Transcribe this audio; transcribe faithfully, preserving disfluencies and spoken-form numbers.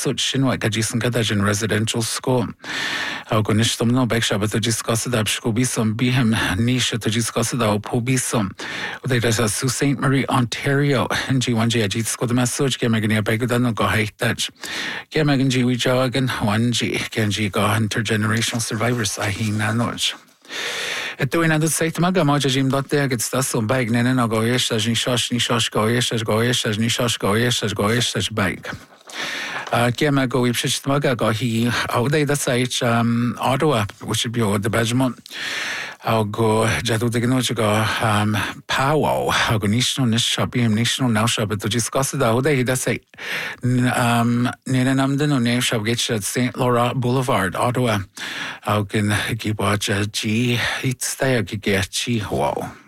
such shinwa kajison kadajin residential school. Agonistom no beksha to discussed up schoolbisum bihem nisha to discussed out pobisum. They does a Sault Ste. Marie, Ontario, and G one G a jitsko the message, Gamagania Begadan go hate that. Gamagan G we jogging one G, Genji go intergenerational survivors, I he nanoj. Ito ay nadot maga mo jim dotte gets das on bag nenen no goyesh as ni shosh ni shosh goyesh as goyesh as ni shosh goyesh as goyesh as bag. Uh, Gema go ipshit maga go he out day the site um Ottawa, which should be over the Benjamin. I'll go jadu de gnoch go um powwow. I'll go national nish shop him national now shop to discuss the out day the site um nenen amden no name shop get at Saint Laurent Boulevard, Ottawa. I'll can keep watch a G it's there get chi wow.